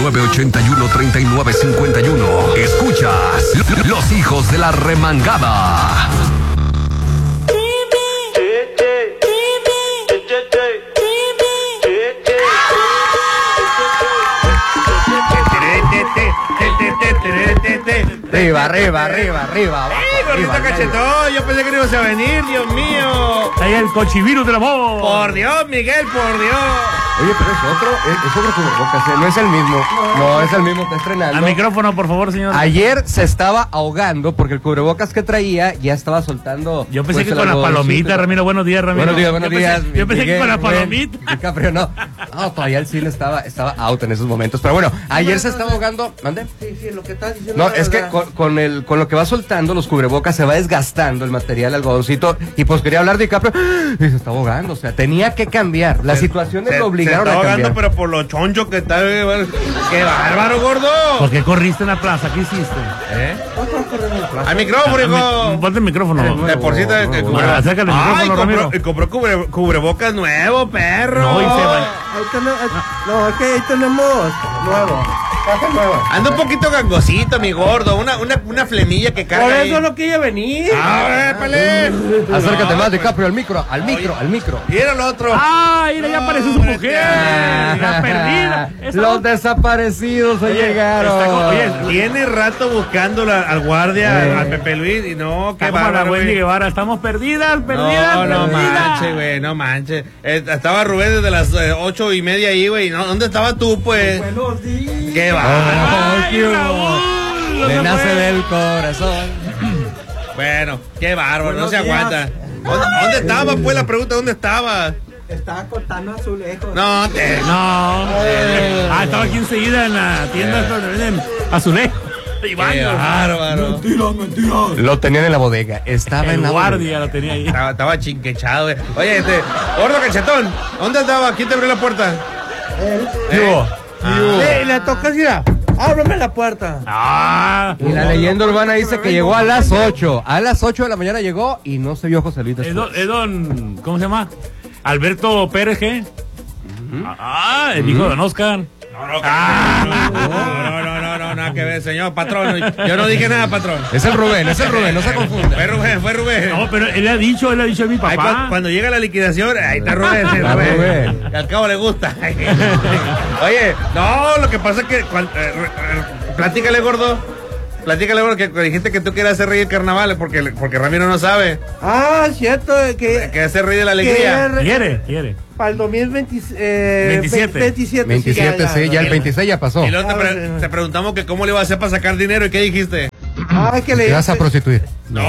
981-3951. Escuchas Los Hijos de la Remangada. Arriba, abajo. Gordito cachetón, yo pensé que no ibas a venir, Dios mío. Ahí el cochivirus del amor. Por Dios, Miguel, por Dios. Oye, pero es otro cubrebocas, no es el mismo. No es el mismo, está estrenando. Al micrófono, por favor, señor. Ayer se estaba ahogando porque el cubrebocas que traía ya estaba soltando. Yo pensé que con la palomita, Ramiro. Buenos días, Ramiro. Buenos días. Yo pensé que con la palomita. DiCaprio, no, todavía el cine estaba out en esos momentos. Pero bueno, ayer se estaba ahogando. ¿Mande? Sí, lo que estás diciendo. No, es que con lo que va soltando los cubrebocas se va desgastando el material, el algodoncito. Y pues quería hablar de DiCaprio y se está ahogando. O sea, tenía que cambiar. Las situaciones lo obligaron a cambiar. Ahogando, pero por lo choncho que está. ¡Qué bárbaro, gordo! ¿Por qué corriste en la plaza? ¿Qué hiciste? Al micrófono, hijo. Ponte el micrófono. De por sí acércale el micrófono, Ramiro. Y compró cubrebocas nuevo, perro. No, y se va. No, es que ahí tenemos nuevo. Caja nueva. Anda un poquito gangosito, mi gordo. Una flemilla que carga. Por ahí. eso no quería venir. ¡Pale! Acércate más, DiCaprio, al micro. Y era el otro. Mira, ya apareció su mujer. La perdida. Los desaparecidos se llegaron. Oye, tiene rato buscando al guardia, al Pepe Luis, y no, qué bárbaro. bárbaro, Wendy Guevara, estamos perdidas. No manches, güey, no manches. Estaba Rubén desde las 8:30 ahí, güey. ¿No? ¿Dónde estabas tú, pues? Buenos días. Qué bárbaro. Le nace del corazón. Bueno, qué bárbaro, no se aguanta. ¿Dónde estaba, pues, la pregunta? ¿Dónde estaba? Estaba cortando azulejos. No. Estaba aquí enseguida en la tienda donde venden azulejos. Qué bárbaro. Mentira. Lo tenían en la bodega. Estaba en la guardia, lo tenía ahí. Estaba chinquechado, güey. Oye, gordo cachetón, ¿dónde estaba? ¿Quién te abrió la puerta? Le toca ir a... Ábreme la puerta. Y la leyenda urbana dice que llegó a las 8. A las 8 de la mañana llegó y no se vio José Luis después. Es don, ¿cómo se llama? Alberto Pérez, ¿qué? El hijo de don Oscar. No, nada que ver, señor patrón. Yo no dije nada, patrón. Es el Rubén, no se confunda. Fue Rubén. No, pero él ha dicho a mi papá. Cuando llega la liquidación, ahí está Rubén. Y al cabo le gusta. Oye, no, lo que pasa es que platícale, gordo, que dijiste que tú quieres hacer reír el carnaval porque Ramiro no sabe. Cierto, que hacer reír de la alegría. Quiere. Para el 2027. 27, sí, ya el 26 ya pasó. Y luego te preguntamos que cómo le iba a hacer para sacar dinero y qué dijiste. Que le ¿Te vas a prostituir? No.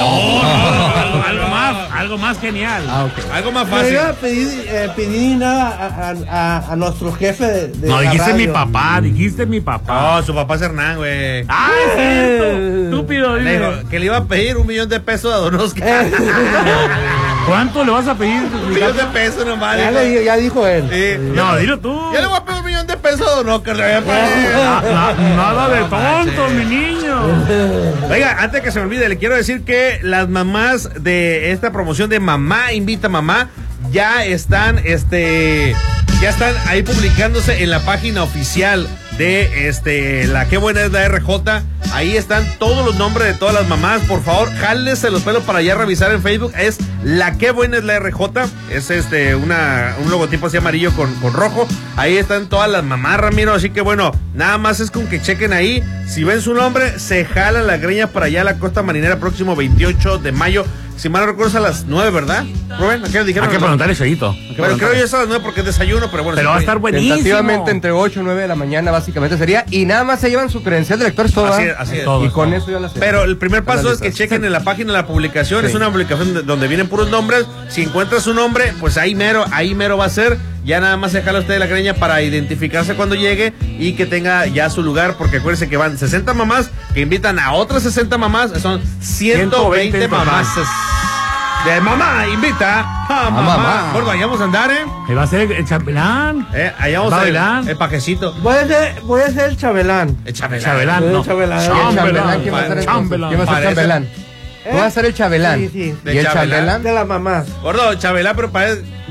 Algo más genial. Okay. Algo más No fácil. iba a pedir nada a nuestro jefe de No, la dijiste radio. mi papá. No, su papá es Hernán, güey. Es cierto. Estúpido. Le dijo que le iba a pedir $1 millón a don Oscar. ¿Cuánto le vas a pedir? $1 millón nomás. Ya dijo él. Sí. No, dilo tú. Yo le voy a pedir $1 millón a don Oscar. Nada de tonto, mi niño. Oiga, antes que se me olvide, le quiero decir que las mamás de esta promoción de Mamá Invita a Mamá ya están ahí publicándose en la página oficial de la Qué Buena es la RJ. Ahí están todos los nombres de todas las mamás. Por favor, jálense los pelos para ya revisar en Facebook. Es la Qué Buena es la RJ. Es un logotipo así amarillo con rojo. Ahí están todas las mamás, Ramiro. Así que bueno, nada más es con que chequen ahí. Si ven su nombre, se jala la greña para allá a la Costa Marinera próximo 28 de mayo. Si mal no recuerdo es a las 9, ¿verdad? Rubén, ¿a qué dijeron? Hay que preguntarle, Chayito. Pero creo yo es a las 9 porque es desayuno, pero bueno. Pero va a estar buenísimo. Tentativamente entre 8 y 9 de la mañana básicamente sería. Y nada más se llevan su credencial de lector. Así es. Y con eso ya la sé. Pero el primer paso es que chequen en la página de la publicación. Sí. Es una publicación donde vienen puros nombres. Si encuentras su nombre, pues ahí mero va a ser. Ya nada más se jala usted la greña para identificarse cuando llegue y que tenga ya su lugar, porque acuérdense que van 60 mamás que invitan a otras 60 mamás, son 120 mamás. De Mamá Invita a Mamá. Bueno, ahí vamos a andar, Ahí va a ser el chambelán. Allá vamos a ir el pajecito. Voy a ser el chambelán. El chambelán. Chambelán, no. Chambelán. ¿Quién va a ser el chambelán? ¿Tú vas a ser el chambelán? Sí. ¿Y el chambelán? De las mamás. Gordo, chambelán, pero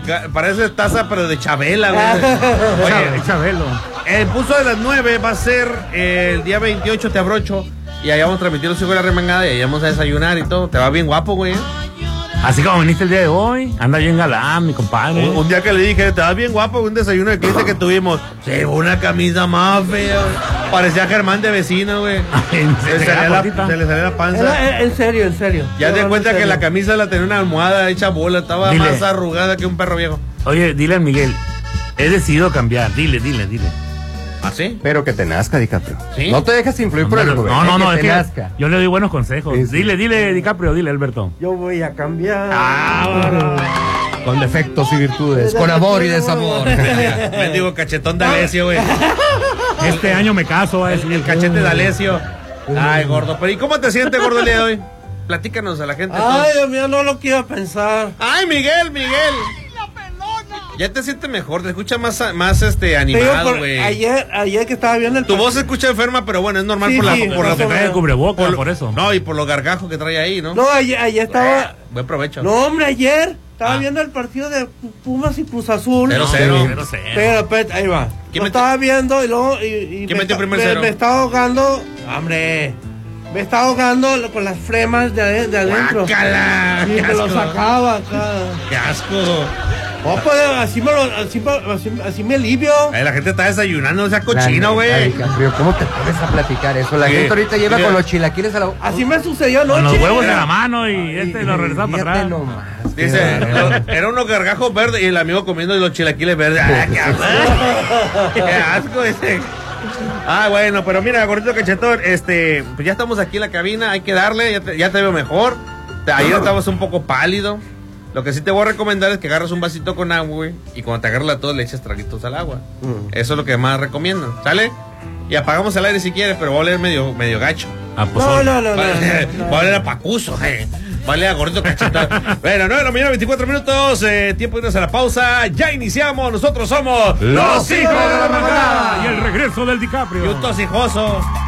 parece taza, pero de Chabela, güey. Oye, Chabelo. El pulso de las 9 va a ser el día 28, te abrocho. Y allá vamos a transmitir los hijos de la remangada y allá vamos a desayunar y todo. Te va bien guapo, güey. Así como viniste el día de hoy, anda bien galán, mi compadre. Un día que le dije, te vas bien guapo, un desayuno de cliente que tuvimos. Se llevó una camisa más fea. Parecía Germán de vecino, güey. Se le salía la panza. En serio. Ya te cuenta que la camisa la tenía una almohada hecha bola, estaba más arrugada que un perro viejo. Oye, dile al Miguel, he decidido cambiar, dile. ¿Ah, sí? Pero que te nazca, DiCaprio. ¿Sí? No te dejes influir por el gobierno. No, que es te que nazca. yo le doy buenos consejos. Sí, sí. Dile, DiCaprio, dile, Alberto. Yo voy a cambiar. Con defectos y virtudes, con amor y desamor. Mendigo cachetón de Alessio, güey. Este año me caso, va a decir. El cachete de Alessio. Ay, gordo. Pero ¿y cómo te sientes, gordo, el día de hoy? Platícanos a la gente. Ay, Dios mío, no lo quiero pensar. Ay, Miguel. Ya te sientes mejor, te escuchas más animado, güey. Ayer que estaba viendo el Tu voz se escucha enferma, pero bueno, es normal Sí, por la sí, por la Se trae el cubrebocas, por eso. No, y por los gargajos que trae ahí, ¿no? No, ayer estaba. Buen provecho. No, hombre, ayer estaba viendo el partido de Pumas y Cruz Azul. 0-0. Pero, ahí va. Lo estaba viendo y luego. ¿Quién metió primer cero? Me estaba ahogando. Hombre. Me estaba ahogando con las flemas de adentro. ¡Guácala! Y ¡Qué me lo asco! sacaba acá. ¡Qué asco! Oh, pues, así me alivio. La gente está desayunando, sea cochino, güey. DiCaprio, ¿cómo te pones a platicar eso? La ¿Qué? gente ahorita lleva ¿Qué? con los chilaquiles a la boca. Así me sucedió Con anoche. los huevos en la mano y lo regresaba para Fíjate atrás. nomás, qué Dice, bárbaro. era unos gargajos verdes y el amigo comiendo los chilaquiles verdes. ¡Ah, qué asco! ¡Qué asco! Dice. Ah, bueno, pero mira, gordito cachetón, pues ya estamos aquí en la cabina, hay que darle, ya te veo mejor. Ayer estabas un poco pálido. Lo que sí te voy a recomendar es que agarres un vasito con agua, güey, y cuando te agarres la tos le eches traguitos al agua. Eso es lo que más recomiendo, ¿sale? Y apagamos el aire si quieres, pero va a oler medio gacho. Ah, pues, No. Va a oler a pacuso, vale, a gordito cachetón. Bueno, 9 de la mañana, 24 minutos, tiempo de irnos a la pausa. Ya iniciamos, nosotros somos Los hijos de la remangada. Y el regreso del y DiCaprio. un tosijoso.